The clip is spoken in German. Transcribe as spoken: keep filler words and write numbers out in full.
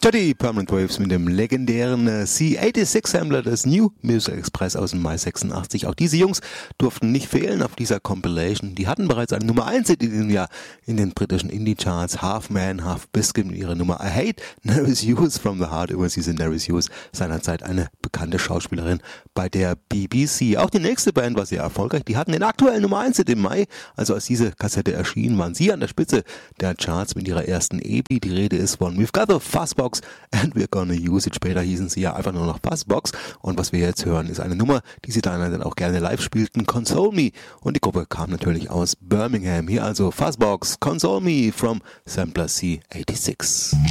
Toddy Permanent Waves mit dem legendären äh, C sechsundachtzig Sampler des New Music Express aus dem Mai sechsundachtzig. Auch diese Jungs durften nicht fehlen auf dieser Compilation. Die hatten bereits eine Nummer eins in diesem Jahr in den britischen Indie-Charts. Half Man, Half Biscuit mit ihrer Nummer I Hate Nervous Youth from the Heart. Übrigens diese Nervous Youth seinerzeit eine bekannte Schauspielerin bei der B B C. Auch die nächste Band war sehr erfolgreich. Die hatten den aktuellen Nummer eins im Mai. Also als diese Kassette erschien, waren sie an der Spitze der Charts mit ihrer ersten E P. Die Rede ist von We've Got the Fuzzbox and We're Gonna Use It. Später hießen sie ja einfach nur noch Fuzzbox. Und was wir jetzt hören, ist eine Nummer, die sie dann auch gerne live spielten, Console Me. Und die Gruppe kam natürlich aus Birmingham. Hier also Fuzzbox, Console Me from Sampler C sechsundachtzig.